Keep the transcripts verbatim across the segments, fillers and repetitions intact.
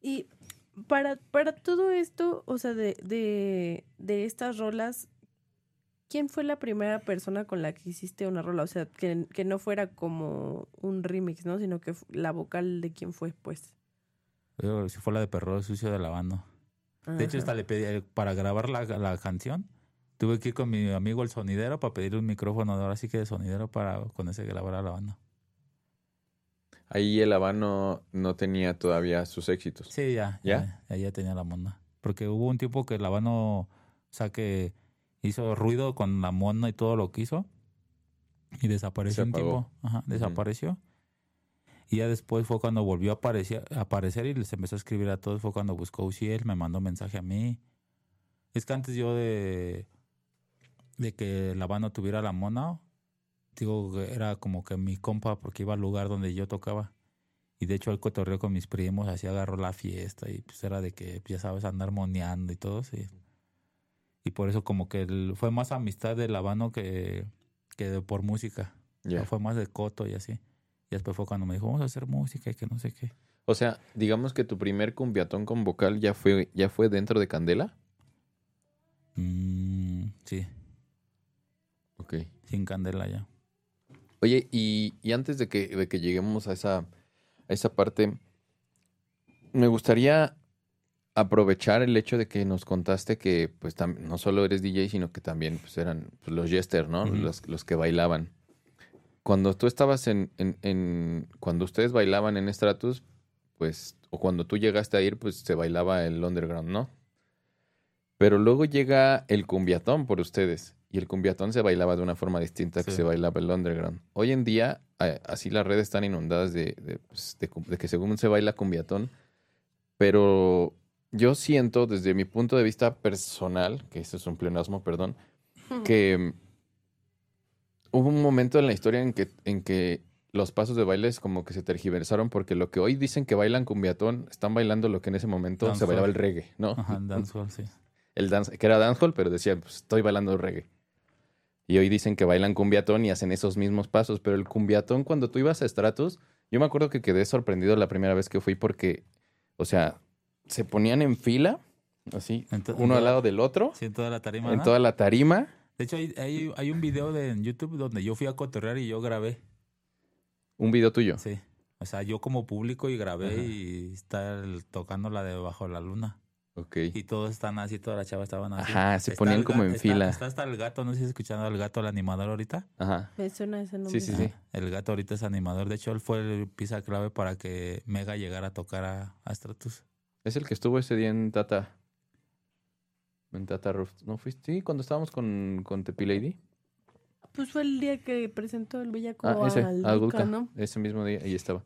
Y para, para todo esto, o sea, de, de, de estas rolas, ¿quién fue la primera persona con la que hiciste una rola? O sea, que, que no fuera como un remix, ¿no? Sino que fu- la vocal de quién fue, pues. Yo, si fue la de Perro Sucio de la banda. De hecho, hasta Ajá. le pedí, eh, para grabar la, la canción, tuve que ir con mi amigo el sonidero para pedirle un micrófono de ahora sí que de sonidero para con ese grabar a la banda. Ahí el Habano no tenía todavía sus éxitos. Sí, ya, ¿Ya? ya, ya, ya tenía la mona. Porque hubo un tiempo que el habano, o sea, que hizo ruido con la mona y todo lo que hizo. Y Se desapareció un apagó. tiempo. Ajá, Ujú. desapareció. Y ya después fue cuando volvió a aparecer, a aparecer y les empezó a escribir a todos. Fue cuando buscó Uciel, me mandó mensaje a mí. Es que antes yo de, de que el habano tuviera la mona, digo, que era como que mi compa porque iba al lugar donde yo tocaba. Y de hecho él cotorreó con mis primos, así agarró la fiesta y pues era de que, ya sabes, andar moneando y todo, sí. Y por eso como que el- fue más amistad del habano que, que de por música. O sea, Ya. fue más de coto y así. Y después fue cuando me dijo, vamos a hacer música y que no sé qué. O sea, digamos que tu primer cumbiatón con vocal ya fue, ya fue dentro de Candela. Mm, sí, Ok. sin candela ya. Oye, y, y antes de que, de que lleguemos a esa, a esa parte, me gustaría aprovechar el hecho de que nos contaste que pues tam- no solo eres D J, sino que también pues, eran pues, los Jester, ¿no? Ujú. Los, los que bailaban. Cuando tú estabas en, en, en- cuando ustedes bailaban en Stratus, pues, o cuando tú llegaste a ir, pues se bailaba el underground, ¿no? Pero luego llega el cumbiatón por ustedes. Y el cumbiatón se bailaba de una forma distinta que Sí. se bailaba el underground. Hoy en día, a- así las redes están inundadas de, de, pues, de cum- de que según se baila cumbiatón. Pero yo siento, desde mi punto de vista personal, que eso es un pleonasmo, perdón, que mm, hubo un momento en la historia en que, en que los pasos de bailes como que se tergiversaron porque lo que hoy dicen que bailan cumbiatón, están bailando lo que en ese momento se Dancehall. bailaba el reggae, ¿no? Ajá, dancehall, sí. El dance, que era dancehall, pero decían, pues estoy bailando reggae. Y hoy dicen que bailan cumbiatón y hacen esos mismos pasos, pero el cumbiatón cuando tú ibas a Stratus, yo me acuerdo que quedé sorprendido la primera vez que fui porque, o sea, se ponían en fila, así, En to- en uno al toda- lado del otro, Sí, en toda la tarima, en ¿no? toda la tarima. De hecho, hay, hay, hay un video de, en YouTube donde yo fui a cotorrear y yo grabé. Un video tuyo. Sí. O sea, yo como público y grabé Ajá. y estar tocando la de Bajo la Luna. Ok. Y todos están así, todas las chavas estaban así. Ajá, se Está ponían el como ga- en está- fila. Está hasta el gato, no sé si escuchando al gato, el animador ahorita. Ajá. Me suena ese nombre. Sí, sí, sí. Ah, el gato ahorita es animador. De hecho, él fue el pieza clave para que Mega llegara a tocar a, a Stratus. Es el que estuvo ese día en Tata. En Tata Roof. ¿No fuiste? Sí, cuando estábamos con, con Tepi Lady. Pues fue el día que presentó el Bellaco Ah, ese, al a Duca, Duca. ¿no? Ese mismo día, ahí estaba.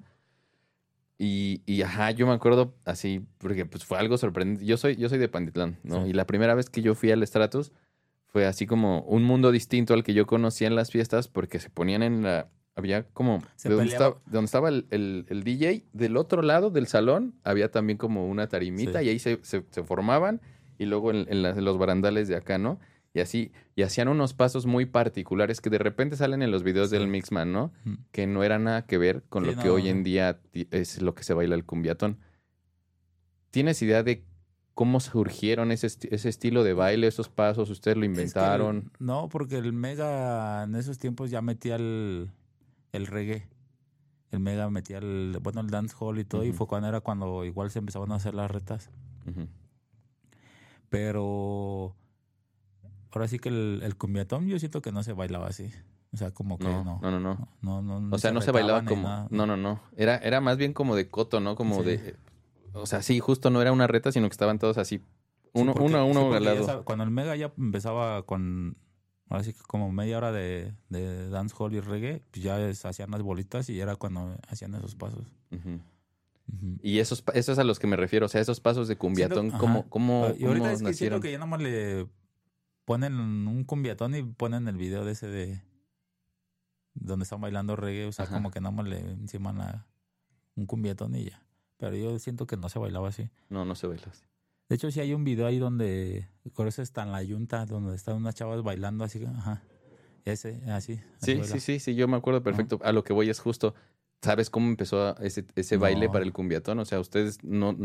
Y, y ajá, yo me acuerdo así, porque pues fue algo sorprendente. Yo soy, yo soy de Pantitlán, ¿no? Sí. Y la primera vez que yo fui al Stratus fue así como un mundo distinto al que yo conocía en las fiestas, porque se ponían en la... Había como... Se de donde peleaba. estaba, de donde estaba el, el- el D J, del otro lado del salón había también como una tarimita Sí. y ahí se, se- se formaban y luego en, en las- en los barandales de acá, ¿no? Y así, y hacían unos pasos muy particulares que de repente salen en los videos Sí. del Mixman, ¿no? Ujú. Que no era nada que ver con Sí, lo que no, hoy en no. día ti- es lo que se baila el cumbiatón. ¿Tienes idea de cómo surgieron ese, esti- ese estilo de baile, esos pasos? ¿Ustedes lo Es que el- inventaron? no, porque el Mega en esos tiempos ya metía el, el reggae. El Mega metía el, bueno, el dancehall y todo. Y Ujú. fue cuando era cuando igual se empezaban a hacer las retas. Ujú. Pero ahora sí que el, el cumbiatón yo siento que no se bailaba así. O sea, como que No, no. no, no, no. No, no, no O sea, se no se bailaba retaban ni como... nada. No, no, no. Era, era más bien como de coto, ¿no? Como Sí. de... O sea, sí, justo no era una reta, sino que estaban todos así. Sí, Uno, porque- uno a sí, uno porque al ya lado. sabe- cuando el Mega ya empezaba con, ahora sí que como media hora de, de dancehall y reggae, pues ya es- hacían las bolitas y era cuando hacían esos pasos. Ujú. Ujú. Y esos, pa- eso es a los que me refiero. O sea, esos pasos de cumbiatón, Siento- ¿cómo, ajá. cómo, Y ahorita cómo es que siento nacieron? que ya nada más le ponen un cumbiatón y ponen el video de ese de donde están bailando reggae, o sea, Ajá. como que nada más le enciman la, un cumbiatón y ya. Pero yo siento que no se bailaba así. No, no se baila así. De hecho, sí hay un video ahí donde, con eso está en la yunta, donde están unas chavas bailando así, ajá. Ese, así. así Sí, baila. sí, sí, sí, yo me acuerdo perfecto. A lo que voy es justo, ¿sabes cómo empezó ese, ese baile No. para el cumbiatón? O sea, ustedes no,